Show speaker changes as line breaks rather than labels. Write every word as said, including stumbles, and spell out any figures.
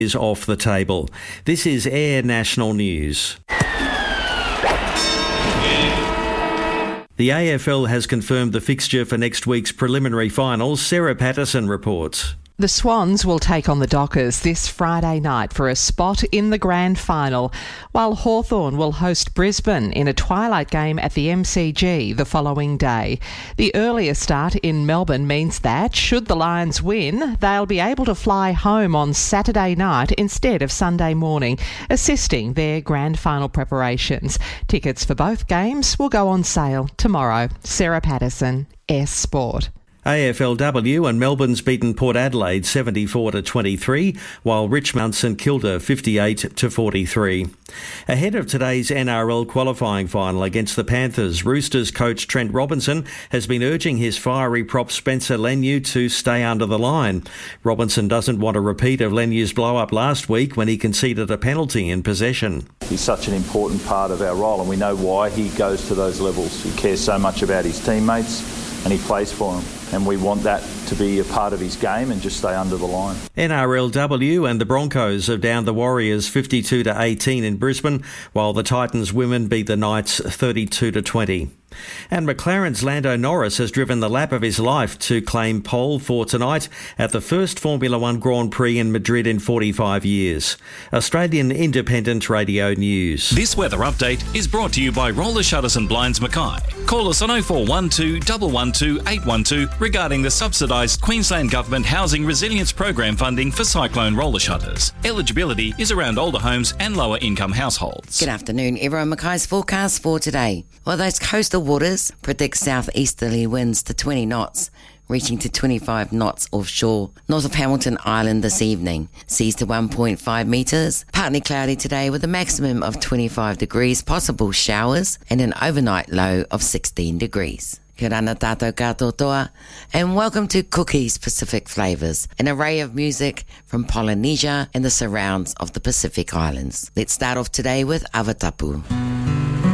is off the table. This is Air National News. The A F L has confirmed the fixture for next week's preliminary finals. Sarah Patterson reports.
The Swans will take on the Dockers this Friday night for a spot in the grand final, while Hawthorn will host Brisbane in a twilight game at the M C G the following day. The earlier start in Melbourne means that, should the Lions win, they'll be able to fly home on Saturday night instead of Sunday morning, assisting their grand final preparations. Tickets for both games will go on sale tomorrow. Sarah Patterson, S Sport.
A F L W and Melbourne's beaten Port Adelaide seventy-four to twenty-three, while Richmond St Kilda fifty-eight to forty-three. Ahead of today's N R L qualifying final against the Panthers, Roosters coach Trent Robinson has been urging his fiery prop Spencer Leniu to stay under the line. Robinson doesn't want a repeat of Leniu's blow-up last week when he conceded a penalty in possession.
He's such an important part of our role, and we know why he goes to those levels. He cares so much about his teammates and he plays for them. And we want that to be a part of his game and just stay under the line.
N R L W and the Broncos have downed the Warriors fifty-two to eighteen in Brisbane, while the Titans women beat the Knights thirty-two to twenty. And McLaren's Lando Norris has driven the lap of his life to claim pole for tonight at the first Formula One Grand Prix in Madrid in forty-five years. Australian Independent Radio News.
This weather update is brought to you by Roller Shutters and Blinds Mackay. Call us on oh four one two, one one two, eight one two regarding the subsidised Queensland Government Housing Resilience Program funding for cyclone roller shutters. Eligibility is around older homes and lower income households.
Good afternoon, everyone. Mackay's forecast for today. Well, those coastal waters predict southeasterly winds to twenty knots, reaching to twenty-five knots offshore. North of Hamilton Island this evening, seas to one point five metres. Partly cloudy today with a maximum of twenty-five degrees, possible showers, and an overnight low of sixteen degrees. Kia rana tātou katoa, and welcome to Cookies Pacific Flavours, an array of music from Polynesia and the surrounds of the Pacific Islands. Let's start off today with Avatapu.